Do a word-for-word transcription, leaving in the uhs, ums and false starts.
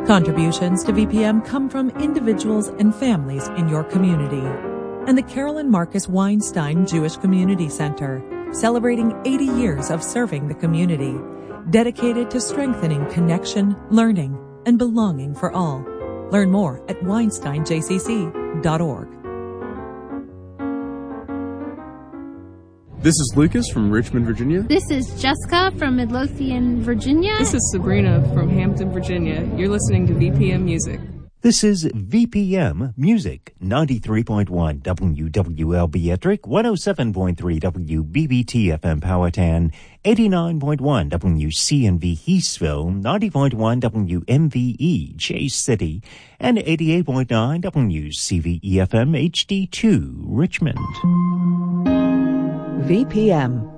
Contributions to V P M come from individuals and families in your community. And the Carolyn Marcus Weinstein Jewish Community Center, celebrating eighty years of serving the community, dedicated to strengthening connection, learning, and belonging for all. Learn more at weinstein j c c dot org. This is Lucas from Richmond, Virginia. This is Jessica from Midlothian, Virginia. This is Sabrina from Hampton, Virginia. You're listening to V P M Music. This is V P M Music, ninety-three point one W W L B Ettrick, one oh seven point three W B B T F M Powhatan, eighty-nine point one W C N V Eastville, ninety point one W M V E Chase City, and eighty-eight point nine W C V E F M H D two Richmond. V P M,